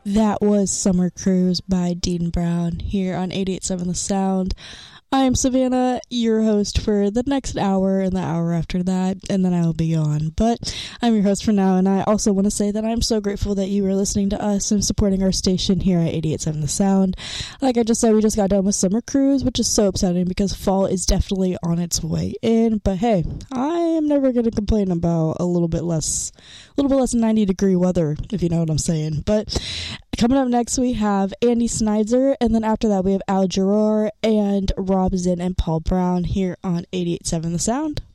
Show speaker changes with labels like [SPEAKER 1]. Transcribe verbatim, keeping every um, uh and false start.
[SPEAKER 1] That was Summer Cruise by Dean Brown here on eighty-eight point seven The Sound. I'm Savannah, your host for the next hour and the hour after that, and then I will be gone. But I'm your host for now, and I also want to say that I'm so grateful that you are listening to us and supporting our station here at eighty-eight point seven The Sound. Like I just said, we just got done with Summer Cruise, which is so upsetting because fall is definitely on its way in. But hey, I am never going to complain about a little bit less, a little bit less than ninety degree weather, if you know what I'm saying. But coming up next, we have Andy Snider, and then after that, we have Al Jarreau and Rob Zinn and Paul Brown here on eighty-eight point seven The Sound.